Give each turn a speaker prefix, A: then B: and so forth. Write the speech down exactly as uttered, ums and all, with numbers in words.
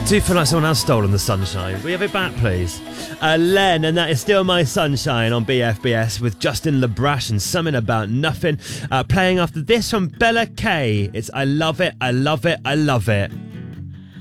A: do feel like someone has stolen the sunshine. Will you have it back, please? Uh, Len, and that is Still My Sunshine on B F B S with Justin LaBrash and Something About Nothing. Uh, playing after this from Bella K. It's I Love It, I Love It, I Love It.